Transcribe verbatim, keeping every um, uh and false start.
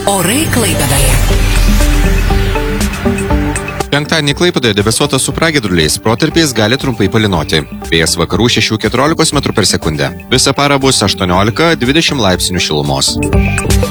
Orai Klaipėdoje. Penktadienį Klaipėdoje debesuota su pragiedruliais, protarpiais gali trumpai palynoti. Vėjas vakarų šešių keturiolikos metrų per sekundę. Visą parą bus aštuoniolika dvidešimt laipsnių šilumos.